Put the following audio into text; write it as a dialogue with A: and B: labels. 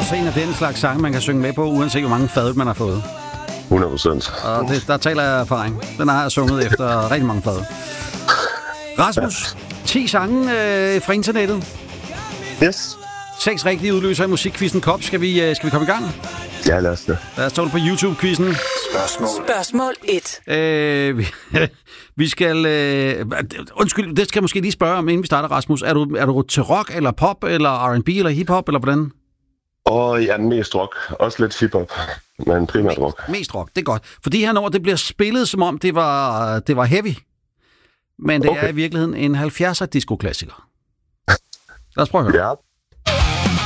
A: også en af den slags sange, man kan synge med på, uanset hvor mange fadøl man har fået.
B: 100%.
A: Og der taler jeg erfaring. Den har jeg sunget efter rigtig mange fadøl. Rasmus, 10 sange fra internettet.
B: Yes.
A: 6 rigtige udløser i musikquizzen Kop. Skal vi komme i gang?
B: Ja, lad os det.
A: Lad os tage på YouTube-quizzen.
C: Spørgsmål 1.
A: Vi skal... undskyld, det skal jeg måske lige spørge om, inden vi starter, Rasmus. Er du til rock, eller pop, eller R&B, eller hiphop, eller hvordan?
B: Ja, mest rock. Også lidt hiphop, men primært rock.
A: Mest rock, det er godt. For de her numre, det bliver spillet, som om det var heavy. Men det er i virkeligheden en 70'er disco-klassiker. Lad os prøve at høre.
B: Ja.